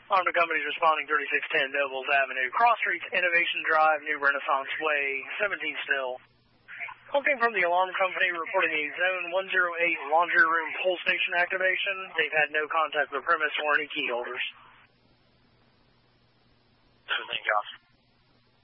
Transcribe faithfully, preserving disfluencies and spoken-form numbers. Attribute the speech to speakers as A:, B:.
A: Armed companies responding thirty-six ten Nobles Avenue, Cross Streets, Innovation Drive, New Renaissance Way, seventeen still. Calling from the alarm company reporting a zone one zero eight laundry room pull station activation. They've had no contact with the premise or any key holders.
B: seventeen, Josh.